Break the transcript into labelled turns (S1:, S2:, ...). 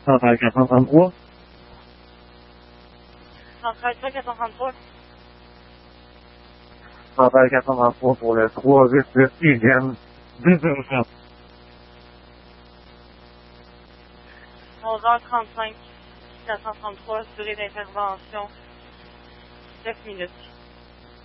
S1: Centrale 433.
S2: Centrale 433.
S1: Centrale 433 pour le 388 Hygiène 207.
S2: 11h35, 433, durée d'intervention, 9 minutes.